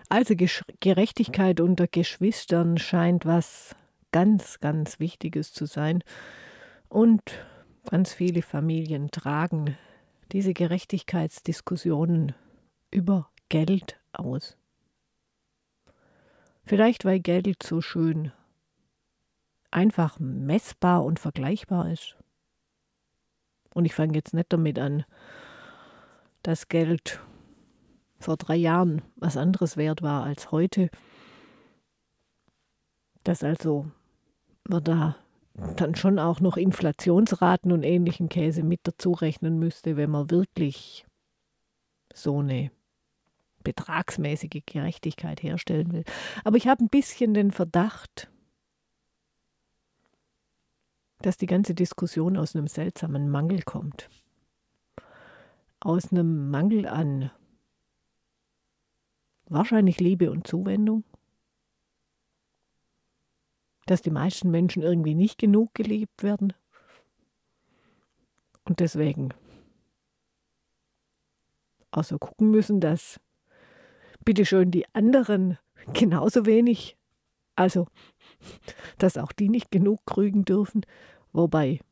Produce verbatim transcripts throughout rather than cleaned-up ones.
Also Gesch Gerechtigkeit unter Geschwistern scheint was ganz, ganz Wichtiges zu sein. Und ganz viele Familien tragen diese Gerechtigkeitsdiskussionen über Geld aus. Vielleicht weil Geld so schön einfach messbar und vergleichbar ist. Und ich fange jetzt nicht damit an, dass Geld vor drei Jahren was anderes wert war als heute. Dass also man da dann schon auch noch Inflationsraten und ähnlichen Käse mit dazu rechnen müsste, wenn man wirklich so eine betragsmäßige Gerechtigkeit herstellen will. Aber ich habe ein bisschen den Verdacht, dass die ganze Diskussion aus einem seltsamen Mangel kommt. Aus einem Mangel an wahrscheinlich Liebe und Zuwendung. Dass die meisten Menschen irgendwie nicht genug geliebt werden. Und deswegen auch so gucken müssen, dass bitteschön die anderen genauso wenig, also dass auch die nicht genug kriegen dürfen. Wobei,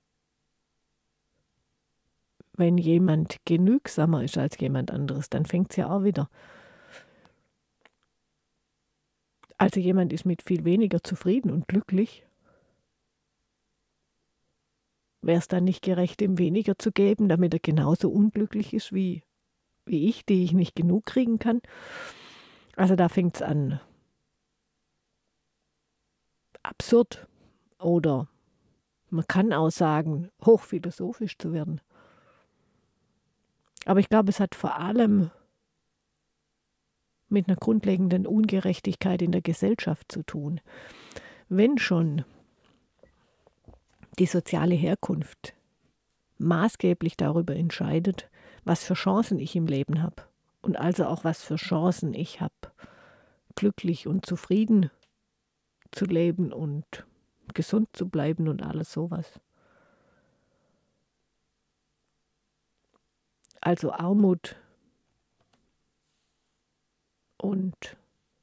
wenn jemand genügsamer ist als jemand anderes, dann fängt es ja auch wieder. Also jemand ist mit viel weniger zufrieden und glücklich. Wäre es dann nicht gerecht, ihm weniger zu geben, damit er genauso unglücklich ist wie, wie ich, die ich nicht genug kriegen kann? Also da fängt es an. Absurd oder man kann auch sagen, hochphilosophisch zu werden. Aber ich glaube, es hat vor allem mit einer grundlegenden Ungerechtigkeit in der Gesellschaft zu tun. Wenn schon die soziale Herkunft maßgeblich darüber entscheidet, was für Chancen ich im Leben habe und also auch was für Chancen ich habe, glücklich und zufrieden zu leben und gesund zu bleiben und alles sowas. Also Armut und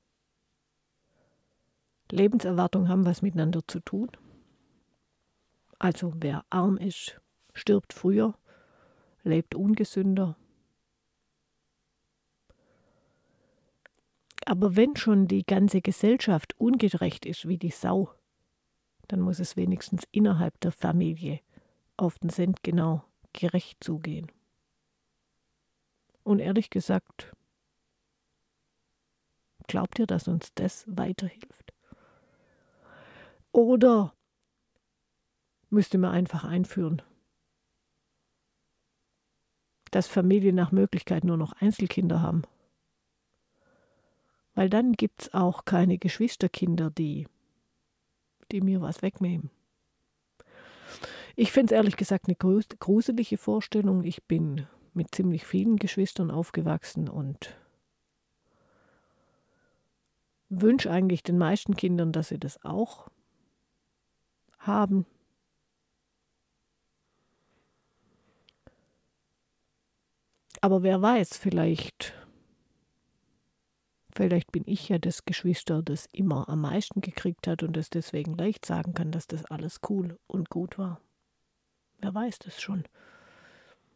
Lebenserwartung haben was miteinander zu tun. Also wer arm ist, stirbt früher, lebt ungesünder. Aber wenn schon die ganze Gesellschaft ungerecht ist wie die Sau, dann muss es wenigstens innerhalb der Familie auf den Cent genau gerecht zugehen. Und ehrlich gesagt, glaubt ihr, dass uns das weiterhilft? Oder müsste man einfach einführen, dass Familien nach Möglichkeit nur noch Einzelkinder haben? Weil dann gibt es auch keine Geschwisterkinder, die, die mir was wegnehmen. Ich finde es ehrlich gesagt eine gruselige Vorstellung. Ich bin mit ziemlich vielen Geschwistern aufgewachsen und wünsche eigentlich den meisten Kindern, dass sie das auch haben. Aber wer weiß, vielleicht, vielleicht bin ich ja das Geschwister, das immer am meisten gekriegt hat und das deswegen leicht sagen kann, dass das alles cool und gut war. Wer weiß das schon.